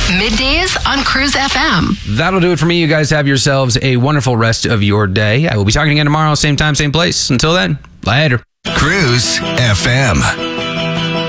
Middays on Cruise FM. That'll do it for me. You guys have yourselves a wonderful rest of your day. I will be talking again tomorrow, same time, same place. Until then, later. Cruise FM.